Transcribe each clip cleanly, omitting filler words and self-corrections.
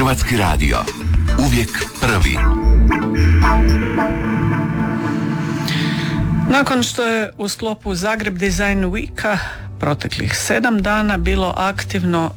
Hrvatski radio. Uvijek prvi. Nakon što je u sklopu Zagreb Design Weeka proteklih 7 dana bilo aktivno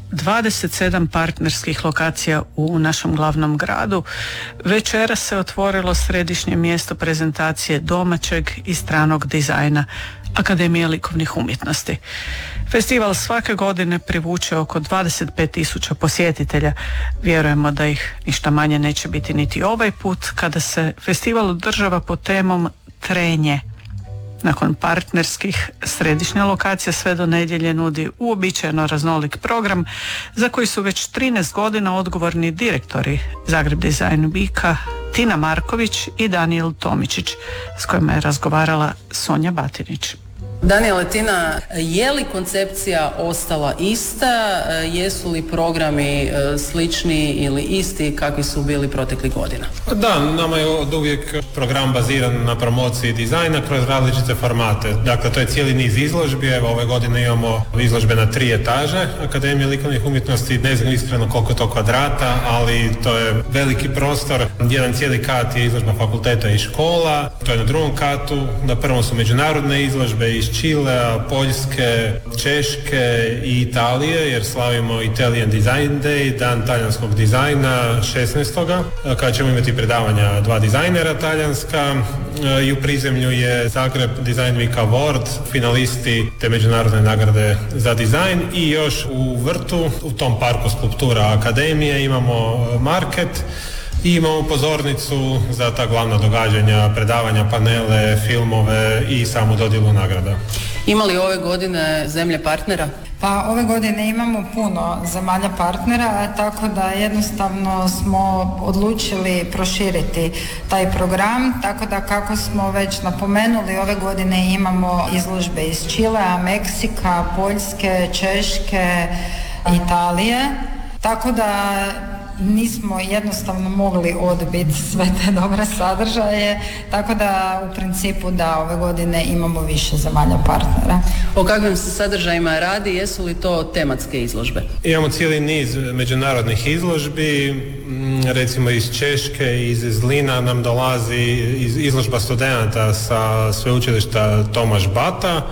27 partnerskih lokacija u našem glavnom gradu, večera se otvorilo središnje mjesto prezentacije domaćeg i stranog dizajna Akademije likovnih umjetnosti. Festival svake godine privuče oko 25.000 posjetitelja. Vjerujemo da ih ništa manje neće biti niti ovaj put kada se festival održava pod temom Trenje. Nakon partnerskih, središnja lokacija sve do nedjelje nudi uobičajeno raznolik program za koji su već 13 godina odgovorni direktori Zagreb Design Weeka Tina Marković i Danijel Tomičić, s kojima je razgovarala Sonja Batinić. Danijela, Tina, je li koncepcija ostala ista? Jesu li programi slični ili isti kakvi su bili proteklih godina? Da, nama je od uvijek program baziran na promociji dizajna kroz različite formate. Dakle, to je cijeli niz izložbi. Evo, ove godine imamo izložbe na 3 etaže Akademije likovnih umjetnosti. Ne znam iskreno koliko je to kvadrata, ali to je veliki prostor. Jedan cijeli kat je izložba fakulteta i škola. To je na drugom katu. Na prvom su međunarodne izložbe iz Čilea, Poljske, Češke i Italije, jer slavimo Italian Design Day, dan talijanskog dizajna 16. kada ćemo imati predavanja 2 dizajnera talijanska i u prizemlju je Zagreb Design Week Award, finalisti te međunarodne nagrade za dizajn i još u vrtu, u tom parku skulptura Akademije imamo market i imamo pozornicu za ta glavna događanja, predavanja, panele, filmove i samu dodjelu nagrada. Ima li ove godine zemlje partnera? Pa ove godine imamo puno zemalja partnera, tako da jednostavno smo odlučili proširiti taj program, tako da kako smo već napomenuli, ove godine imamo izložbe iz Čilea, Meksika, Poljske, Češke, Italije, tako da nismo jednostavno mogli odbiti sve te dobre sadržaje, tako da u principu da ove godine imamo više zemalja partnera. O kakvim se sadržajima radi, jesu li to tematske izložbe? Imamo cijeli niz međunarodnih izložbi, recimo iz Češke, iz Zlina nam dolazi izložba studenata sa sveučilišta Tomaš Bata.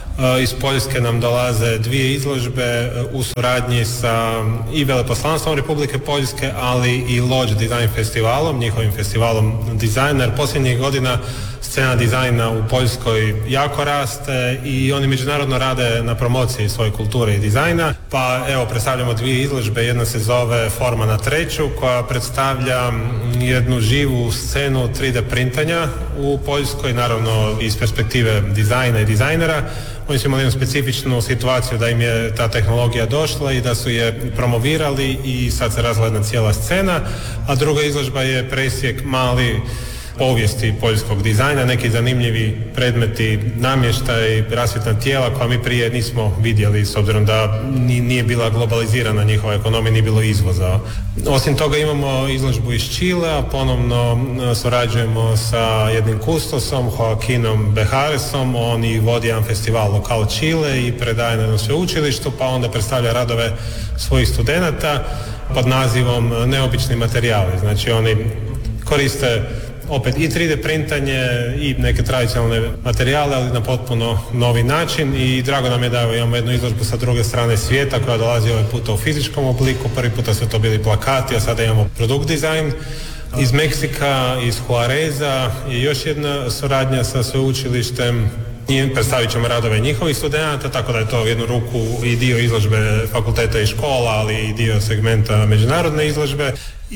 Iz Poljske nam dolaze 2 izložbe u suradnji sa i veleposlanstvom Republike Poljske, ali i Lodge Design festivalom, njihovim festivalom dizajna, jer posljednjih godina scena dizajna u Poljskoj jako raste i oni međunarodno rade na promociji svoje kulture i dizajna. Pa evo, predstavljamo 2 izložbe, jedna se zove Forma na treću, koja predstavlja jednu živu scenu 3D printanja u Poljskoj, naravno iz perspektive dizajna i dizajnera. Oni su imali jednu specifičnu situaciju da im je ta tehnologija došla i da su je promovirali i sad se razvila jedna cijela scena, a druga izložba je presjek mali povijesti poljskog dizajna, neki zanimljivi predmeti, namještaj, rasvjetna tijela koja mi prije nismo vidjeli s obzirom da nije bila globalizirana njihova ekonomija, nije bilo izvoza. Osim toga imamo izložbu iz Čilea, ponovno surađujemo sa jednim kustosom, Joaquinom Bejaresom, on i vodi jedan festival Lokal Čile i predaje na jednom sveučilištu, pa onda predstavlja radove svojih studenata pod nazivom Neobični materijali. Znači oni koriste opet i 3D printanje i neke tradicionalne materijale, ali na potpuno novi način i drago nam je da imamo jednu izložbu sa druge strane svijeta koja dolazi ovaj puta u fizičkom obliku, prvi puta su to bili plakati, a sada imamo produkt dizajn. Iz Meksika, iz Juareza je još jedna suradnja sa sveučilištem i predstavit ćemo radove njihovih studenata, tako da je to u jednu ruku i dio izložbe fakulteta i škola, ali i dio segmenta međunarodne izložbe.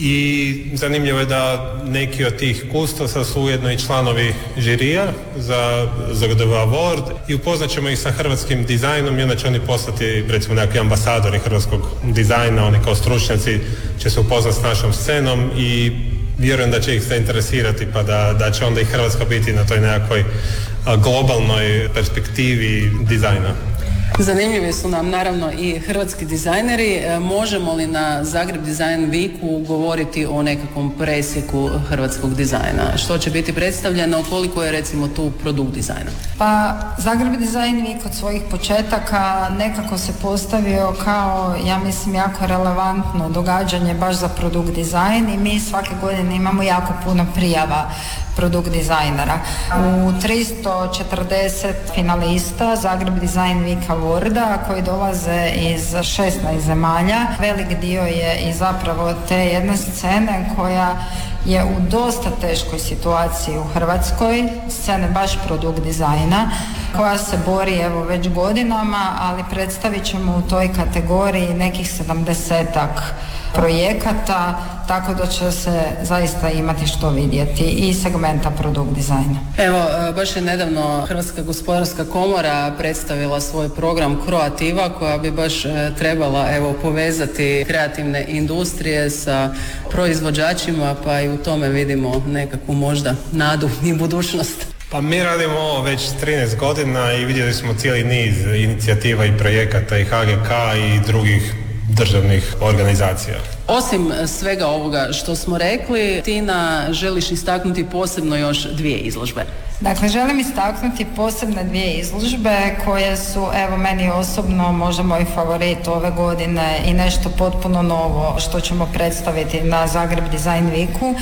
I zanimljivo je da neki od tih kustosa su ujedno i članovi žirija za ZGDV Award i upoznat ćemo ih sa hrvatskim dizajnom i onda će oni postati recimo nekakvi ambasadori hrvatskog dizajna, oni kao stručnjaci će se upoznat s našom scenom i vjerujem da će ih se interesirati pa da će onda i Hrvatska biti na toj nekakvoj globalnoj perspektivi dizajna. Zanimljivi su nam naravno i hrvatski dizajneri. Možemo li na Zagreb Design Weeku govoriti o nekakvom presjeku hrvatskog dizajna? Što će biti predstavljeno, koliko je recimo tu produkt dizajna? Pa Zagreb Design Week od svojih početaka nekako se postavio kao, ja mislim, jako relevantno događanje baš za produkt dizajn i mi svake godine imamo jako puno prijava produkt dizajnera. U 340 finalista Zagreb Design Week Awarda koji dolaze iz 16 zemalja. Velik dio je i zapravo te jedne scene koja je u dosta teškoj situaciji u Hrvatskoj, scene baš produkt dizajna, koja se bori evo već godinama, ali predstavit ćemo u toj kategoriji nekih 70-ak projekata, tako da će se zaista imati što vidjeti i segmenta produkt dizajna. Evo, baš je nedavno Hrvatska gospodarska komora predstavila svoj program Croativa, koja bi baš trebala povezati kreativne industrije sa proizvođačima, pa i u tome vidimo nekakvu možda nadu i budućnost. Pa mi radimo ovo već 13 godina i vidjeli smo cijeli niz inicijativa i projekata i HGK i drugih državnih organizacija. Osim svega ovoga što smo rekli, Tina, želiš istaknuti posebno još 2 izložbe. Dakle, želim istaknuti posebne 2 izložbe koje su, evo, meni osobno možda moj favorit ove godine i nešto potpuno novo što ćemo predstaviti na Zagreb Design Weeku.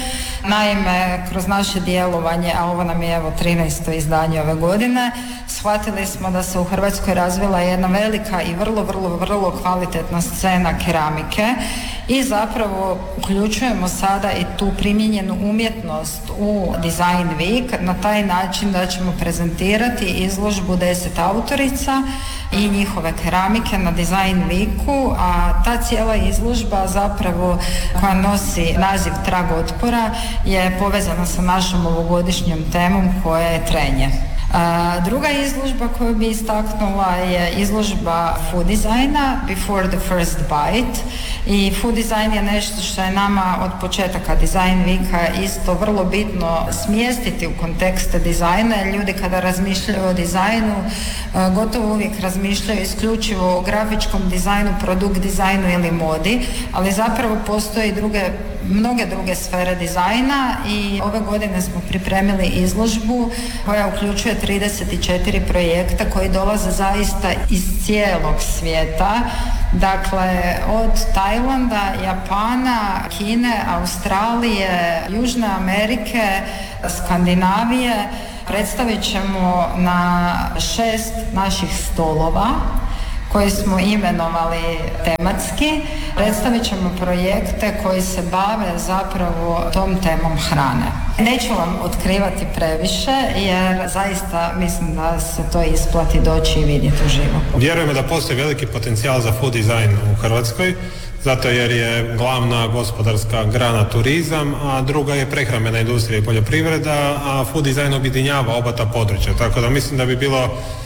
Naime, kroz naše djelovanje, a ovo nam je evo 13. izdanje ove godine, shvatili smo da se u Hrvatskoj razvila jedna velika i vrlo kvalitetna scena keramike i zapravo uključujemo sada i tu primijenjenu umjetnost u Design Week na taj način da ćemo prezentirati izložbu 10 autorica i njihove keramike na Design Weeku, a ta cijela izložba zapravo koja nosi naziv Trag otpora je povezana sa našom ovogodišnjom temom koja je trenje. Druga izložba koju bi istaknula je izložba food dizajna Before the First Bite, i food design je nešto što je nama od početaka Design Weeka isto vrlo bitno smjestiti u kontekste dizajna, jer ljudi kada razmišljaju o dizajnu gotovo uvijek razmišljaju isključivo o grafičkom dizajnu, produkt dizajnu ili modi, ali zapravo postoje mnoge druge sfere dizajna i ove godine smo pripremili izložbu koja uključuje 34 projekta koji dolaze zaista iz cijelog svijeta, dakle od Tajlanda, Japana, Kine, Australije, Južne Amerike, Skandinavije. Predstavit ćemo na 6 naših stolova koje smo imenovali tematski. Predstavit ćemo projekte koji se bave zapravo tom temom hrane. Neću vam otkrivati previše jer zaista mislim da se to isplati doći i vidjeti uživo. Vjerujemo da postoji veliki potencijal za food design u Hrvatskoj, zato jer je glavna gospodarska grana turizam, a druga je prehrambena industrija i poljoprivreda, a food design objedinjava oba ta područja, tako da mislim da bi bilo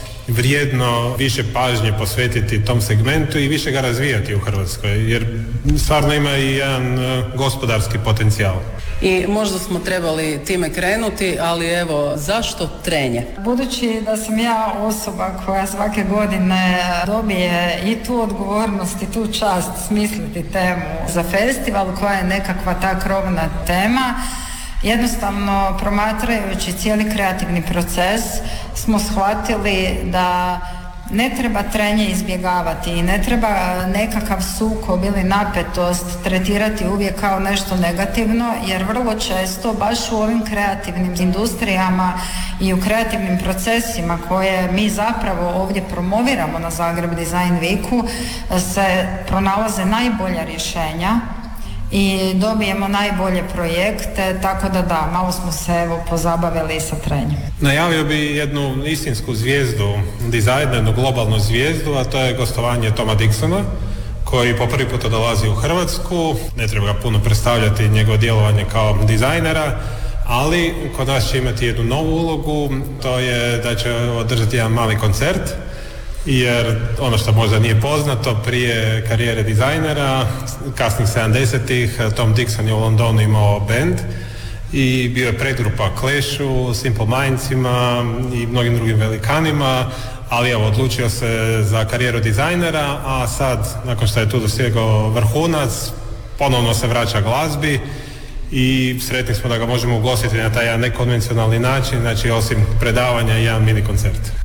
vrijedno više pažnje posvetiti tom segmentu i više ga razvijati u Hrvatskoj, jer stvarno ima i jedan gospodarski potencijal. I možda smo trebali time krenuti, ali evo, zašto trenje? Budući da sam ja osoba koja svake godine dobije i tu odgovornost i tu čast smisliti temu za festival koja je nekakva ta krovna tema, jednostavno promatrajući cijeli kreativni proces smo shvatili da ne treba trenje izbjegavati i ne treba nekakav sukob ili napetost tretirati uvijek kao nešto negativno, jer vrlo često baš u ovim kreativnim industrijama i u kreativnim procesima koje mi zapravo ovdje promoviramo na Zagreb Design Weeku se pronalaze najbolja rješenja i dobijemo najbolje projekte, tako da, malo smo se pozabavili sa trenjem. Najavio bi jednu istinsku zvijezdu dizajna, jednu globalnu zvijezdu, a to je gostovanje Toma Dixona, koji po prvi puta dolazi u Hrvatsku. Ne treba ga puno predstavljati njegovo djelovanje kao dizajnera, ali kod nas će imati jednu novu ulogu, to je da će održati jedan mali koncert, jer ono što možda nije poznato, prije karijere dizajnera, kasnih 70-ih, Tom Dixon je u Londonu imao band i bio je predgrupa Clashu, Simple Mindsima i mnogim drugim velikanima, ali evo, odlučio se za karijeru dizajnera, a sad, nakon što je tu dosegao vrhunac, ponovno se vraća glazbi i sretni smo da ga možemo ugostiti na taj jedan nekonvencionalni način, znači osim predavanja i jedan mini koncert.